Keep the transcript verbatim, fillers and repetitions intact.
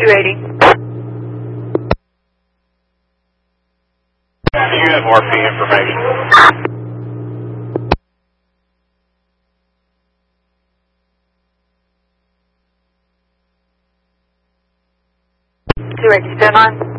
two eighty. Do you have R P information? two eighty, stand on.